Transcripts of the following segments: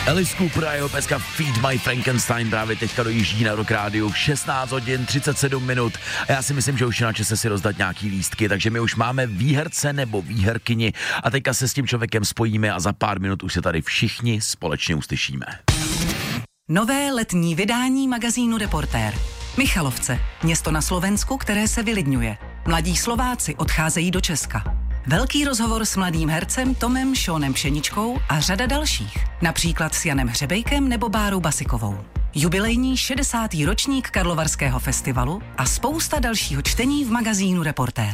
Alice Cooper a jeho peska Feed My Frankenstein právě teďka dojíždí na Rock Rádiu 16 hodin 37 minut a já si myslím, že už je na čase si rozdat nějaký lístky, takže my už máme výherce nebo výherkyni a teďka se s tím člověkem spojíme a za pár minut už se tady všichni společně uslyšíme. Nové letní vydání magazínu Reportér. Michalovce, město na Slovensku, které se vylidňuje. Mladí Slováci odcházejí do Česka. Velký rozhovor s mladým hercem Tomem Seanem Pšeničkou a řada dalších. Například s Janem Hřebejkem nebo Bárou Basikovou. Jubilejní 60. ročník Karlovarského festivalu a spousta dalšího čtení v magazínu Reportér.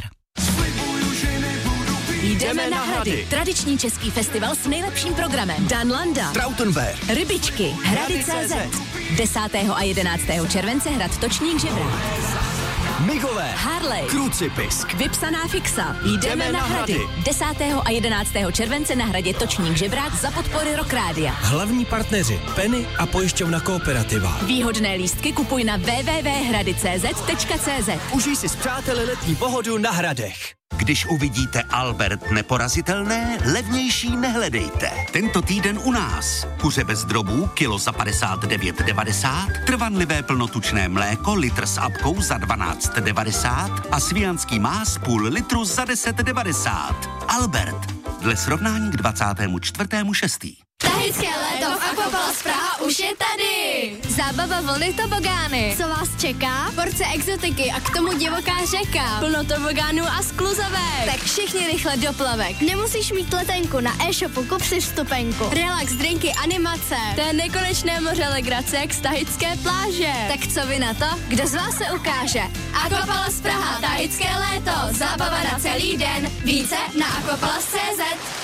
Jdeme na Hrady. Tradiční český festival s nejlepším programem. Dan Landa, Trautenberg, Rybičky, Hrady.cz. 10. a 11. července hrad Točník Žebrák. Migové, Harley, Krucipisk, Vypsaná fixa. Jdeme na Hrady. 10. a 11. července na hradě Točník Žebrák za podpory Rock Rádia. Hlavní partneři Penny a pojišťovna Kooperativa. Výhodné lístky kupuj na www.hrady.cz. Užij si s přáteli letní pohodu na Hradech. Když uvidíte Albert neporazitelné, levnější nehledejte. Tento týden u nás. Kuře bez drobů, kilo za 59,90, trvanlivé plnotučné mléko, litr s apkou za 12,90 a svijanský más půl litru za 10,90. Albert. Dle srovnání k 24.6. Tahické léto v Aquapalace Praha už je tady! Zábava vlny tobogány. Co vás čeká? Porce exotiky a k tomu divoká řeka. Plno tobogánů a skluzovek. Tak všichni rychle do plavek. Nemusíš mít letenku, na e-shopu kup si vstupenku. Relax, drinky, animace. To je nekonečné moře legrace jak z tahické pláže. Tak co vy na to? Kdo z vás se ukáže? Aquapalace Praha, tahické léto. Zábava na celý den. Více na aquapalace.cz.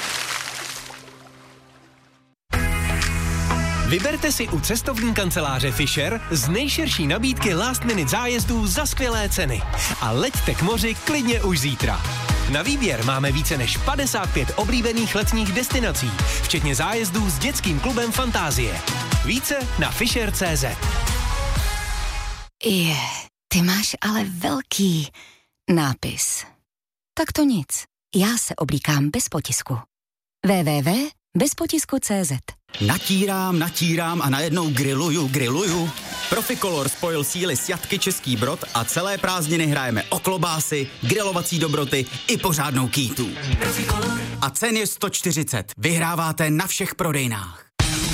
Vyberte si u cestovní kanceláře Fisher z nejširší nabídky last minute zájezdů za skvělé ceny. A leďte k moři klidně už zítra. Na výběr máme více než 55 oblíbených letních destinací, včetně zájezdů s dětským klubem Fantázie. Více na Fisher.cz. Ty máš ale velký nápis. Tak to nic. Já se oblíkám bez potisku. www.bezpotisku.cz. Natírám a najednou grilluju. Proficolor spojil síly s Jatky Český Brod a celé prázdniny hrajeme o klobásy, grilovací dobroty i pořádnou kýtu. A cen je 140. Vyhráváte na všech prodejnách.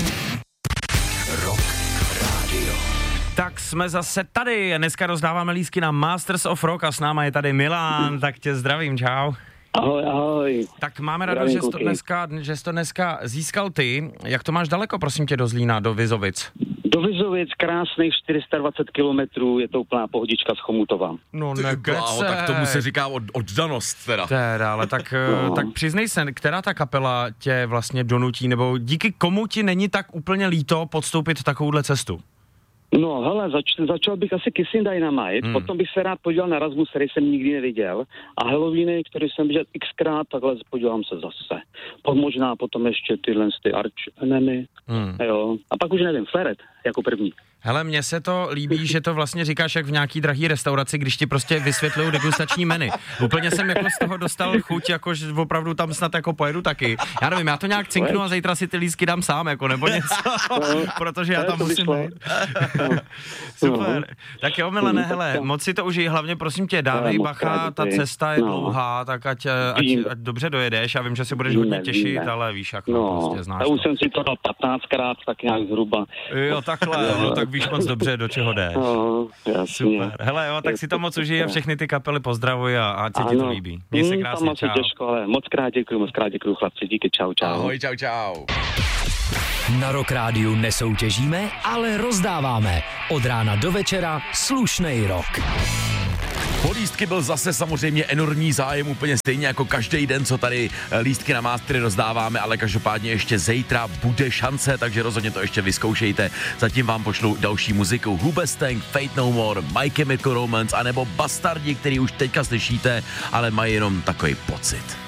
Rock Radio. Tak jsme zase tady. Dneska rozdáváme lístky na Masters of Rock a s náma je tady Milan, tak tě zdravím, čau. Ahoj. Tak máme radost, že jsi to dneska získal ty. Jak to máš daleko, prosím tě, do Zlína, do Vizovic? Do Vizovic krásných 420 kilometrů, je to úplná pohodička z Chomutova. No nekece. Tak tomu se říká oddanost teda. Ale tak přiznej se, která ta kapela tě vlastně donutí, nebo díky komu ti není tak úplně líto podstoupit takovouhle cestu? No hele, začal bych asi Kissing Dynamite, potom bych se rád podíval na Rasmus, který jsem nikdy neviděl, a Halloweeny, který jsem viděl xkrát, takhle podívám se zase. Možná potom ještě tyhle Arch Enemy, jo. A pak už nevím, Flaret jako první. Hele, mně se to líbí, že to vlastně říkáš jak v nějaký drahý restauraci, když ti prostě vysvětlují degustační menu. Úplně jsem jako z toho dostal chuť, jako že opravdu tam snad jako pojedu taky. Já nevím, já to nějak cinknu a zítra si ty lístky dám sám, jako nebo něco, protože já tam musím být. Super. Tak jo, Milane, hele, moc si to užij, hlavně prosím tě, dávej bacha, ta cesta je dlouhá, tak ať dobře dojedeš, já vím, že si budeš hodně těšit, ale víš, jak prostě znáš to. Už jsem si to dal 15krát, tak nějak zhruba. Jo, takhle, no, tak víš moc dobře, do čeho jdeš. Jasně. Super. Hele, jo, tak si to moc užij a všechny ty kapely pozdravuj a ať se ti to líbí. Měj se krásně, čau. Těžko, ale moc krát děkuju, chlapci, díky, čau. Ahoj, čau. Na Rock Rádiu nesoutěžíme, ale rozdáváme. Od rána do večera slušnej rock. Po lístky byl zase samozřejmě enormní zájem, úplně stejně jako každý den, co tady lístky na Mastery rozdáváme, ale každopádně ještě zítra bude šance, takže rozhodně to ještě vyzkoušejte. Zatím vám pošlu další muziku Hoobastank, Fate No More, My Chemical Romance anebo Bastardi, který už teďka slyšíte, ale mají jenom takový pocit.